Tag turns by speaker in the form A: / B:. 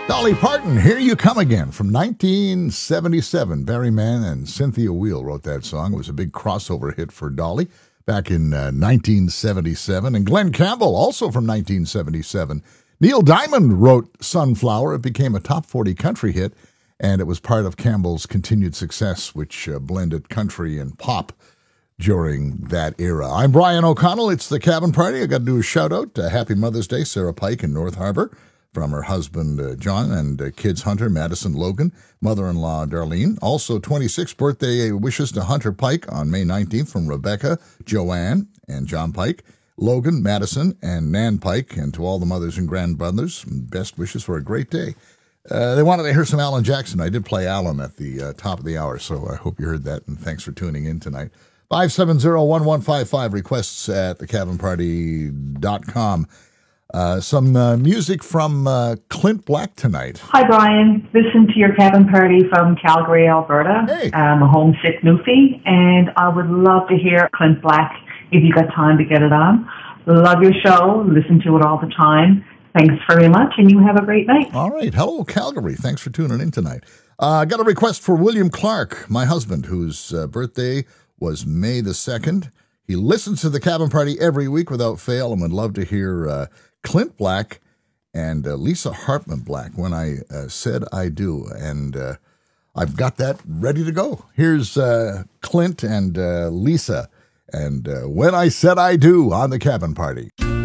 A: Dolly Parton, Here You Come Again, from 1977. Barry Mann and Cynthia Weil wrote that song. It was a big crossover hit for Dolly back in 1977. And Glenn Campbell, also from 1977. Neil Diamond wrote Sunflower. It became a top 40 country hit, and it was part of Campbell's continued success, which blended country and pop during that era. I'm Brian O'Connell. It's the Cabin Party. I got to do a shout-out. Happy Mother's Day, Sarah Pike in North Harbor, from her husband, John, and kids Hunter, Madison, Logan, mother-in-law, Darlene. Also, 26th birthday wishes to Hunter Pike on May 19th from Rebecca, Joanne, and John Pike, Logan, Madison, and Nan Pike, and to all the mothers and grandmothers, best wishes for a great day. They wanted to hear some Alan Jackson. I did play Alan at the top of the hour, so I hope you heard that, and thanks for tuning in tonight. 570-1155, requests at thecabinparty.com. Some music from Clint Black tonight.
B: Hi, Brian. Listen to your Cabin Party from Calgary, Alberta.
A: Hey.
B: I'm a homesick newfie, and I would love to hear Clint Black if you got time to get it on. Love your show. Listen to it all the time. Thanks very much, and you have a great night.
A: All right. Hello, Calgary. Thanks for tuning in tonight. I got a request for William Clark, my husband, whose birthday was May the 2nd. He listens to the Cabin Party every week without fail and would love to hear Clint Black and Lisa Hartman Black, When I Said I Do. And I've got that ready to go. Here's Clint and Lisa and When I Said I Do on the Cabin Party.